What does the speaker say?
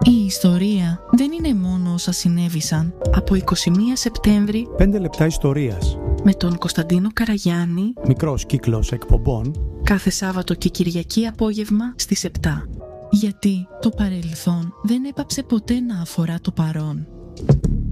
Η ιστορία δεν είναι μόνο όσα συνέβησαν. Από 21 Σεπτέμβρη, 5 λεπτά ιστορίας. Με τον Κωνσταντίνο Καραγιάννη. Μικρός κύκλος εκπομπών. Κάθε Σάββατο και Κυριακή απόγευμα στις 7. Γιατί το παρελθόν δεν έπαψε ποτέ να αφορά το παρόν.